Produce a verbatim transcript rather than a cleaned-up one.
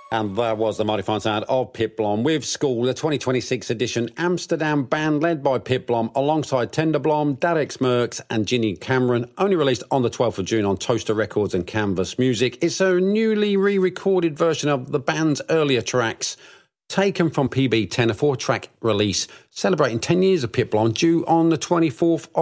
And that was the mighty fine sound of Pip Blom with School, the twenty twenty-six edition Amsterdam band led by Pip Blom alongside Tender Blom, Darek Smirks and Ginny Cameron, only released on the twelfth of June on Toaster Records and Canvas Music. It's a newly re-recorded version of the band's earlier tracks, taken from P B ten, a four-track release celebrating ten years of Pip Blom, due on the twenty-fourth of